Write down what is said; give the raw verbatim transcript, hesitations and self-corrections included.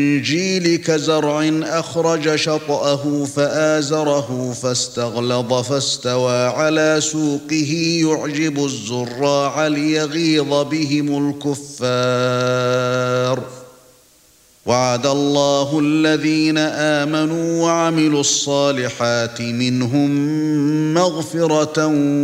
الإنجيل كزرع أخرج شطأه فآزره فاستغلظ فاستوى على سوقه يعجب الزراع ليغيظ بهم الكفار وعد الله الذين آمنوا وعملوا الصالحات منهم مغفرة